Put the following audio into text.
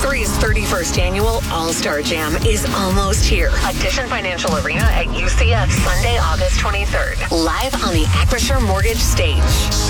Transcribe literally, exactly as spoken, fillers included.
three's thirty-first annual All-Star Jam is almost here. Addition Financial Arena at U C F, Sunday, August twenty-third. Live on the Acrisure Mortgage stage.